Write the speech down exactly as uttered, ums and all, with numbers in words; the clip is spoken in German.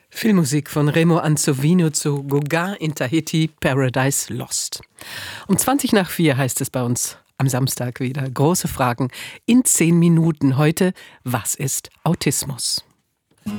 Filmmusik von Remo Anzovino zu Gauguin in Tahiti, Paradise Lost. Um zwanzig nach vier heißt es bei uns am Samstag wieder. Große Fragen in zehn Minuten. Heute, was ist Autismus?